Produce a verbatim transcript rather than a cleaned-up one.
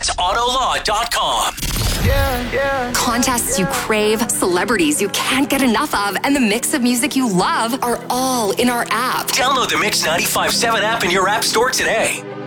That's autolaw dot com. Yeah, yeah. Contests you crave, celebrities you can't get enough of, and the mix of music you love are all in our app. Download the Mix ninety-five point seven app in your app store today.